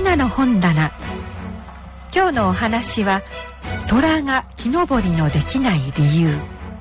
ナの本棚。今日のお話は、虎が木登りのできない理由。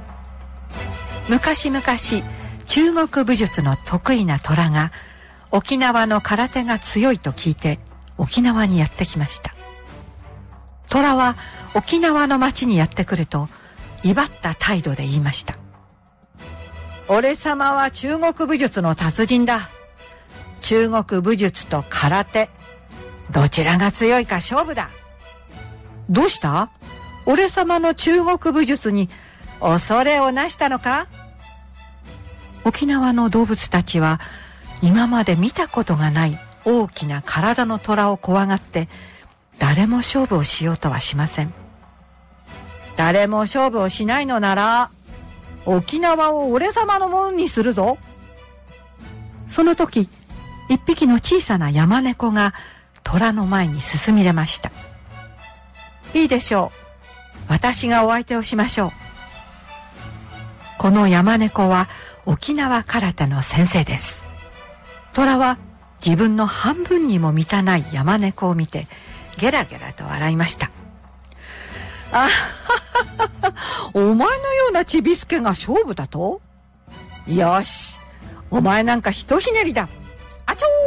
昔々、中国武術の得意な虎が沖縄の空手が強いと聞いて沖縄にやってきました。虎は沖縄の町にやってくると威張った態度で言いました。俺様は中国武術の達人だ。中国武術と空手、どちらが強いか勝負だ。どうした？俺様の中国武術に恐れをなしたのか？沖縄の動物たちは今まで見たことがない大きな体の虎を怖がって誰も勝負をしようとはしません。誰も勝負をしないのなら沖縄を俺様のものにするぞ。その時、一匹の小さな山猫が虎の前に進み出ました。いいでしょう。私がお相手をしましょう。この山猫は沖縄空手の先生です。虎は自分の半分にも満たない山猫を見てゲラゲラと笑いました。あははは、お前のようなちびすけが勝負だと？よし、お前なんかひとひねりだ。あちょ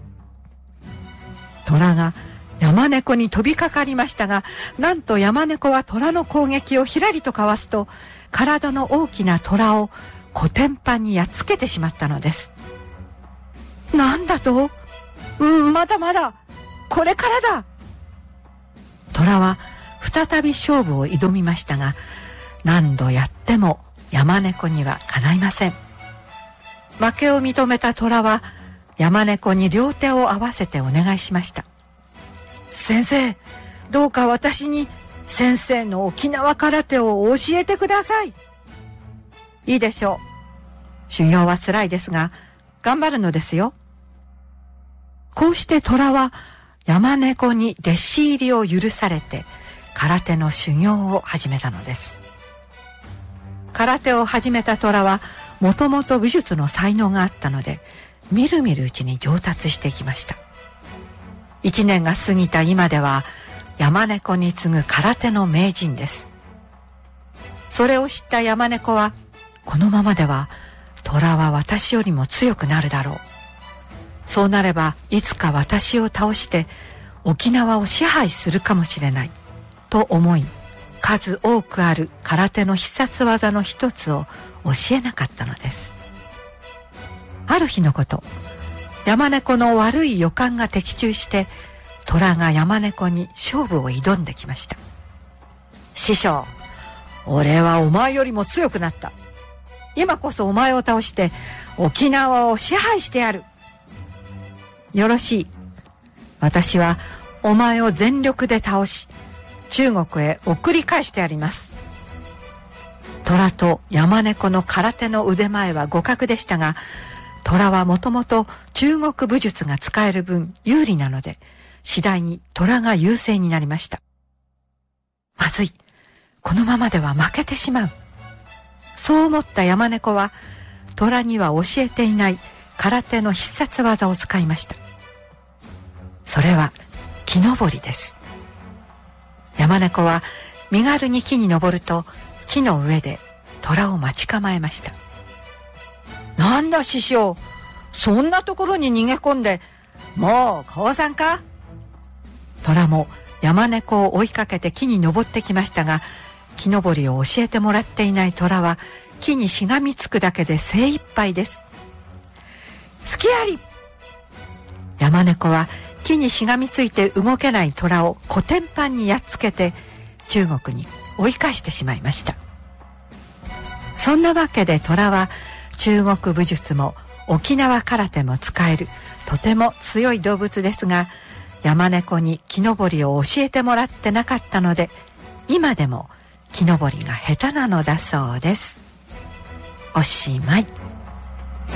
ー。虎が山猫に飛びかかりましたが、なんと山猫は虎の攻撃をひらりとかわすと、体の大きな虎をコテンパンにやっつけてしまったのです。なんだと？まだまだ、これからだ。虎は再び勝負を挑みましたが、何度やっても山猫にはかないません。負けを認めた虎は山猫に両手を合わせてお願いしました。先生、どうか私に先生の沖縄空手を教えてください。いいでしょう。修行は辛いですが頑張るのですよ。こうして虎は山猫に弟子入りを許されて空手の修行を始めたのです。空手を始めた虎はもともと武術の才能があったので、みるみるうちに上達していきました。1年が過ぎた今では山猫に次ぐ空手の名人です。それを知った山猫は、このままでは虎は私よりも強くなるだろう。そうなればいつか私を倒して沖縄を支配するかもしれないと思い、数多くある空手の必殺技の一つを教えなかったのです。ある日のこと、山猫の悪い予感が的中して虎が山猫に勝負を挑んできました。師匠、俺はお前よりも強くなった。今こそお前を倒して沖縄を支配してやる。よろしい。私はお前を全力で倒し中国へ送り返してやります。虎と山猫の空手の腕前は互角でしたが、虎はもともと中国武術が使える分有利なので、次第に虎が優勢になりました。まずい。このままでは負けてしまう。そう思った山猫は、虎には教えていない空手の必殺技を使いました。それは木登りです。山猫は身軽に木に登ると、木の上で虎を待ち構えました。なんだ師匠、そんなところに逃げ込んで、もう降参か？虎も山猫を追いかけて木に登ってきましたが、木登りを教えてもらっていない虎は木にしがみつくだけで精一杯です。隙あり！山猫は木にしがみついて動けない虎をコテンパンにやっつけて中国に追い返してしまいました。そんなわけで虎は中国武術も沖縄空手も使えるとても強い動物ですが、山猫に木登りを教えてもらってなかったので、今でも木登りが下手なのだそうです。おしまい。